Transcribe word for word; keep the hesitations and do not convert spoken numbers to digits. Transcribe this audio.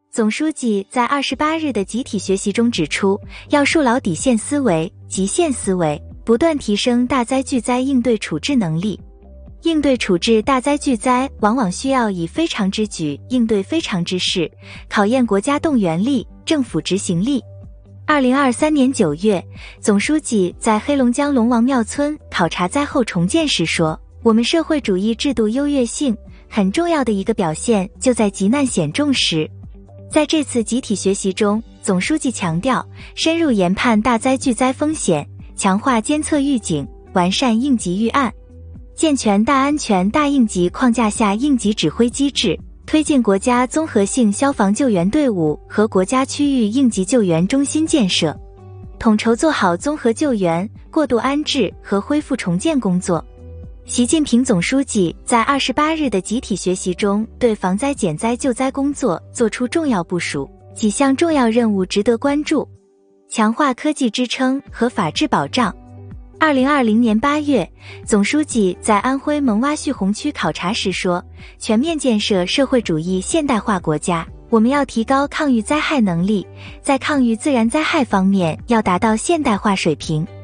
总书记在二十八日的集体学习中指出，要树牢底线思维、极限思维，不断提升大灾巨灾应对处置能力。应对处置大灾巨灾，往往需要以非常之举应对非常之事，考验国家动员力、政府执行力。二零二三年九月，总书记在黑龙江龙王庙村考察灾后重建时说，我们社会主义制度优越性很重要的一个表现就在急难险重时。在这次集体学习中，总书记强调，深入研判大灾巨灾风险，强化监测预警，完善应急预案，健全大安全大应急框架下应急指挥机制，推进国家综合性消防救援队伍和国家区域应急救援中心建设，统筹做好综合救援、过渡安置和恢复重建工作。习近平总书记在二十八日的集体学习中，对防灾减灾救灾工作作出重要部署，几项重要任务值得关注。强化科技支撑和法治保障。二零二零年八月，总书记在安徽蒙洼叙洪区考察时说，全面建设社会主义现代化国家，我们要提高抗御灾害能力，在抗御自然灾害方面要达到现代化水平。